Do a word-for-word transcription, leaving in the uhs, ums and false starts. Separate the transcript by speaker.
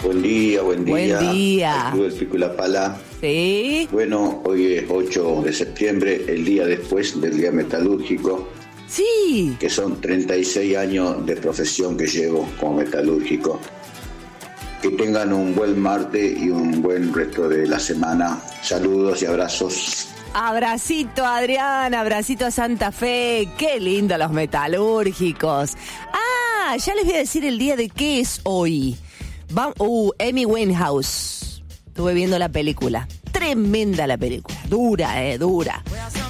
Speaker 1: Buen día, buen día.
Speaker 2: Buen día.
Speaker 1: Al Club del Pico y la Pala.
Speaker 2: Sí.
Speaker 1: Bueno, hoy es ocho de septiembre, el día después del Día Metalúrgico.
Speaker 2: Sí.
Speaker 1: Que son treinta y seis años de profesión que llevo como metalúrgico. Que tengan un buen martes y un buen resto de la semana. Saludos y abrazos.
Speaker 2: Abracito, Adrián, abracito a Santa Fe. Qué lindo los metalúrgicos. Ah, ya les voy a decir el día de qué es hoy. Va- uh, Amy Winehouse. Estuve viendo la película. Tremenda la película. Dura, eh, dura.